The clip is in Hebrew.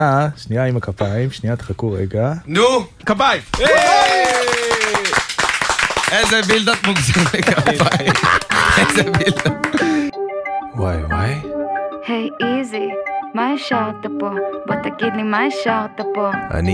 שנייה עם הכפיים, שנייה תחכו רגע. נו, כפיים! איזה בילדת מוגזם לכפיים. איזה בילדת. וואי. היי איזי, מה השארת פה? בוא תגיד לי מה השארת פה. אני